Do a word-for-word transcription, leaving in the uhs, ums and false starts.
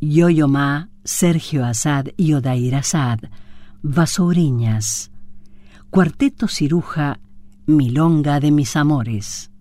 Yo-Yo Ma, Sergio Assad y Odair Assad, Vasouriñas. Cuarteto Ciruja, Milonga de mis amores.